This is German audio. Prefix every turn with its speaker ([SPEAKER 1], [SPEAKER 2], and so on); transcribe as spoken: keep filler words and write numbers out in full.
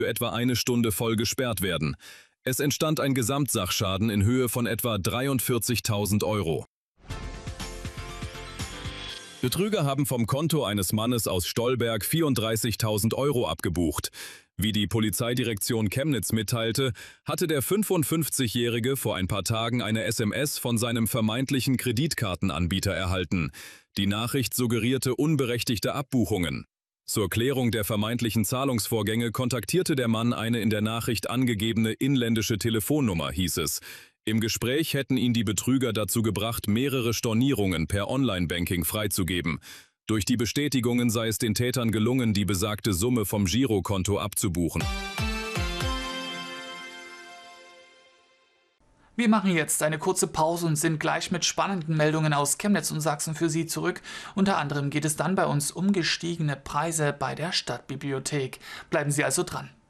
[SPEAKER 1] für etwa eine Stunde voll gesperrt werden. Es entstand ein Gesamtsachschaden in Höhe von etwa dreiundvierzigtausend Euro. Betrüger haben vom Konto eines Mannes aus Stolberg vierunddreißigtausend Euro abgebucht. Wie die Polizeidirektion Chemnitz mitteilte, hatte der fünfundfünfzigjährige vor ein paar Tagen eine S M S von seinem vermeintlichen Kreditkartenanbieter erhalten. Die Nachricht suggerierte unberechtigte Abbuchungen. Zur Klärung der vermeintlichen Zahlungsvorgänge kontaktierte der Mann eine in der Nachricht angegebene inländische Telefonnummer, hieß es. Im Gespräch hätten ihn die Betrüger dazu gebracht, mehrere Stornierungen per Online-Banking freizugeben. Durch die Bestätigungen sei es den Tätern gelungen, die besagte Summe vom Girokonto abzubuchen.
[SPEAKER 2] Wir machen jetzt eine kurze Pause und sind gleich mit spannenden Meldungen aus Chemnitz und Sachsen für Sie zurück. Unter anderem geht es dann bei uns um gestiegene Preise bei der Stadtbibliothek. Bleiben Sie also dran.